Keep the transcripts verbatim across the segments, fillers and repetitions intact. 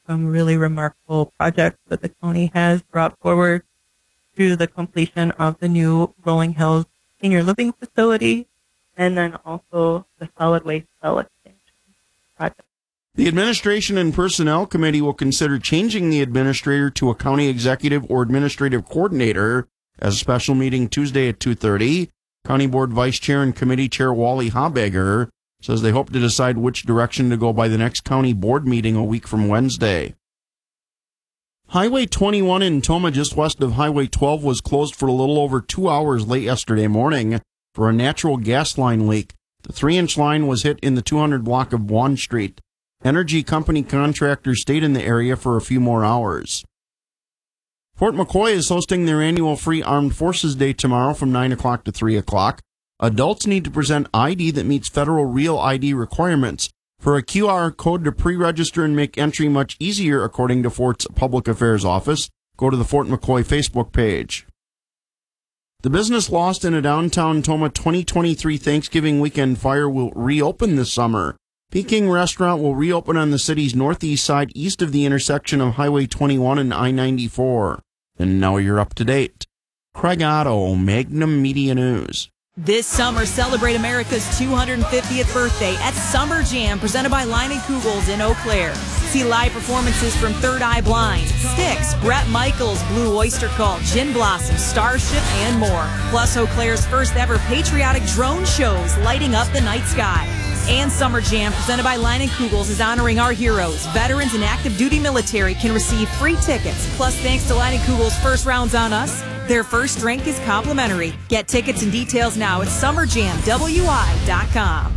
some really remarkable projects that the county has brought forward through the completion of the new Rolling Hills Senior Living Facility, and then also the solid waste cell expansion project. The Administration and Personnel Committee will consider changing the administrator to a county executive or administrative coordinator as a special meeting Tuesday at two thirty. County Board Vice Chair and Committee Chair Wally Habegger says they hope to decide which direction to go by the next county board meeting a week from Wednesday. Highway twenty-one in Toma, just west of Highway twelve, was closed for a little over two hours late yesterday morning for a natural gas line leak. The three-inch line was hit in the two hundred block of Buon Street. Energy company contractors stayed in the area for a few more hours. Fort McCoy is hosting their annual Free Armed Forces Day tomorrow from nine o'clock to three o'clock. Adults need to present I D that meets federal Real I D requirements. For a Q R code to pre-register and make entry much easier, according to Fort's Public Affairs Office, go to the Fort McCoy Facebook page. The business lost in a downtown Toma twenty twenty-three Thanksgiving weekend fire will reopen this summer. Peking Restaurant will reopen on the city's northeast side east of the intersection of Highway twenty-one and I ninety-four. And now you're up to date. Craig Otto, Magnum Media News. This summer, celebrate America's two hundred fiftieth birthday at Summer Jam, presented by Line and Kugels in Eau Claire. See live performances from Third Eye Blind, Styx, Bret Michaels, Blue Oyster Cult, Gin Blossom, Starship, and more. Plus, Eau Claire's first ever patriotic drone shows lighting up the night sky. And Summer Jam, presented by Line and Kugels, is honoring our heroes. Veterans and active duty military can receive free tickets. Plus, thanks to Line and Kugels' First Rounds on Us, their first drink is complimentary. Get tickets and details now at summer jam w i dot com.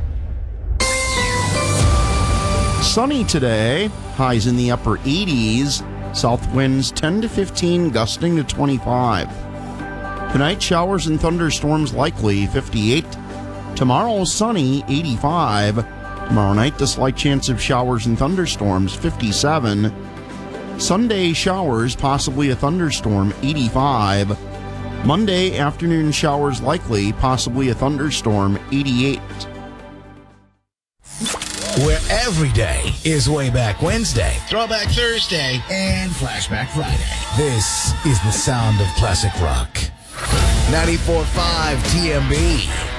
Sunny today, highs in the upper eighties, south winds ten to fifteen, gusting to twenty-five. Tonight, showers and thunderstorms likely, fifty-eight. Tomorrow, sunny, eighty-five. Tomorrow night, the slight chance of showers and thunderstorms, fifty-seven. Sunday, showers, possibly a thunderstorm, eighty-five. Monday, afternoon showers likely, possibly a thunderstorm, eighty-eight. Where every day is Way Back Wednesday, Throwback Thursday, and Flashback Friday. This is the sound of classic rock. ninety-four point five T M B.